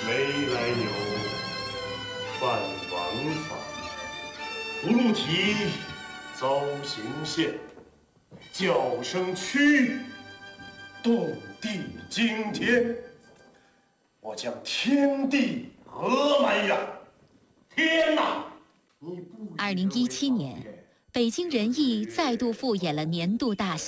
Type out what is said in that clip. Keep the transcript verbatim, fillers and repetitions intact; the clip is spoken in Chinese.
没来由，犯王法，不入体，遭刑限，叫声屈，动地惊天。我将天地合埋呀！天哪！你不。 二零一七年，北京人艺再度复演了年度大戏。